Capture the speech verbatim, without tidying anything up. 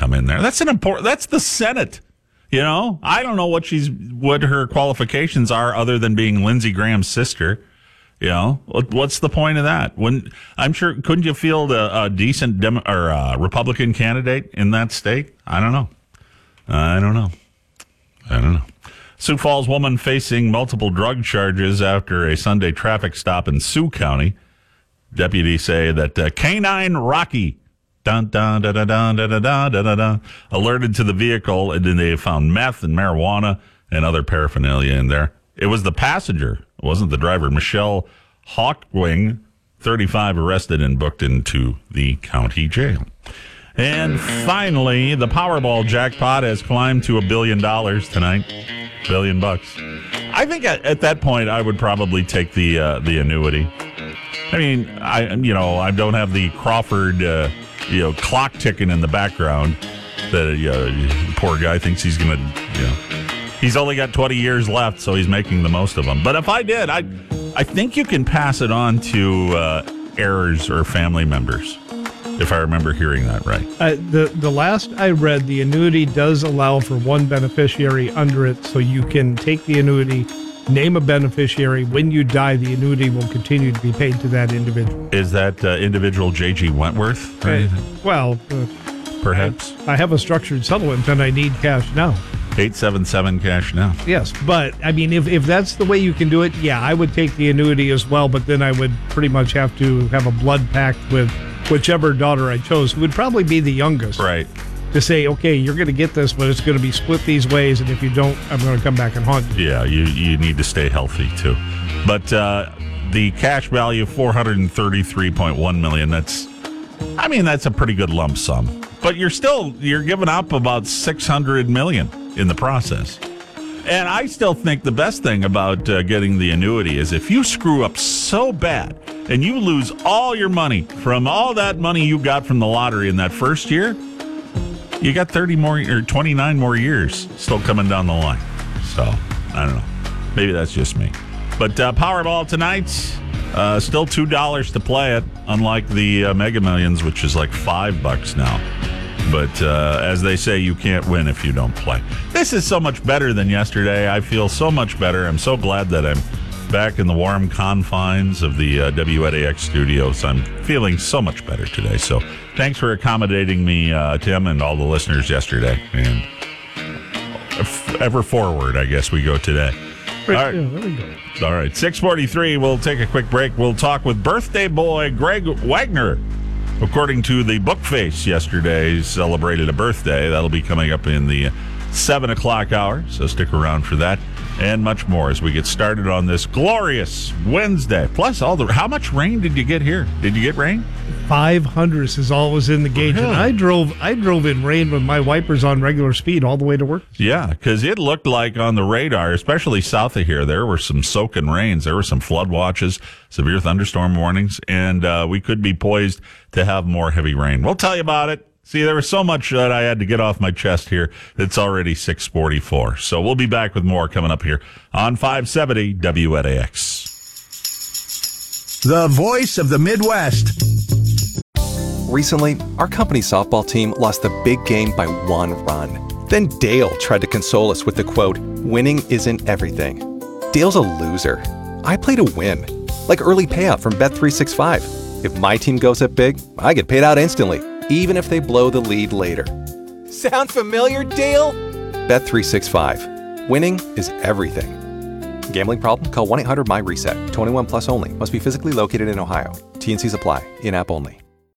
come in there. That's an important. That's the Senate. You know, I don't know what she's what her qualifications are other than being Lindsey Graham's sister. You know, what's the point of that? When I'm sure, couldn't you field a, a decent Demo, or a Republican candidate in that state? I don't know. I don't know. I don't know. Sioux Falls woman facing multiple drug charges after a Sunday traffic stop in Sioux County. Deputies say that uh, Canine Rocky dun, dun, dun, dun, dun, dun, dun, dun, dun, alerted to the vehicle, and then they found meth and marijuana and other paraphernalia in there. It was the passenger. It wasn't the driver. Michelle Hawkwing, thirty-five, arrested and booked into the county jail. And finally, the Powerball jackpot has climbed to a billion dollars tonight. Billion bucks. I think at, at that point, I would probably take the uh, the annuity. I mean, I you know I don't have the Crawford uh, you know clock ticking in the background. The uh, poor guy thinks he's gonna you know he's only got twenty years left, so he's making the most of them. But if I did, I I think you can pass it on to uh, heirs or family members. If I remember hearing that right. Uh, the the last I read, the annuity does allow for one beneficiary under it, so you can take the annuity, name a beneficiary. When you die, the annuity will continue to be paid to that individual. Is that uh, individual J G Wentworth? Uh, well, uh, perhaps. I, I have a structured settlement and I need cash now. eight seven seven cash now. Yes, but I mean, if, if that's the way you can do it, yeah, I would take the annuity as well, but then I would pretty much have to have a blood pact with whichever daughter I chose, who would probably be the youngest. Right. To say, okay, you're going to get this, but it's going to be split these ways, and if you don't, I'm going to come back and haunt you. Yeah, you, you need to stay healthy, too. But uh, the cash value, four hundred thirty-three point one million dollars, that's, I mean, that's a pretty good lump sum. But you're still, you're giving up about six hundred million dollars in the process. And I still think the best thing about uh, getting the annuity is if you screw up so bad and you lose all your money from all that money you got from the lottery in that first year, you got thirty more or twenty-nine more years still coming down the line. So, I don't know. Maybe that's just me. But uh, Powerball tonight, uh, still two dollars to play it, unlike the uh, Mega Millions, which is like five bucks now. But uh, as they say, you can't win if you don't play. This is so much better than yesterday. I feel so much better. I'm so glad that I'm back in the warm confines of the uh, W A D X studios. I'm feeling so much better today. So thanks for accommodating me, uh, Tim, and all the listeners yesterday. And ever forward, I guess we go today. Right, all right. yeah, there we go. All right, six forty-three, we'll take a quick break. We'll talk with birthday boy Greg Wagner. According to the Bookface yesterday, celebrated a birthday. That'll be coming up in the seven o'clock hour, so stick around for that and much more as we get started on this glorious Wednesday. Plus, all the how much rain did you get here? Did you get rain? five hundredths is all was in the gauge, Really? and I drove I drove in rain with my wipers on regular speed all the way to work. Yeah, because it looked like on the radar, especially south of here, there were some soaking rains. There were some flood watches, severe thunderstorm warnings, and uh, we could be poised to have more heavy rain. We'll tell you about it. See, there was so much that I had to get off my chest here. It's already six forty-four. So we'll be back with more coming up here on five seventy W A D X. The voice of the Midwest. Recently, our company softball team lost the big game by one run. Then Dale tried to console us with the quote, "Winning isn't everything." Dale's a loser. I play to win. Like early payout from Bet three sixty-five. If my team goes up big, I get paid out instantly, even if they blow the lead later. Sound familiar, Dale? Bet three sixty-five. Winning is everything. Gambling problem? Call one eight hundred M Y RESET. twenty-one plus only. Must be physically located in Ohio. T and C's apply. In-app only.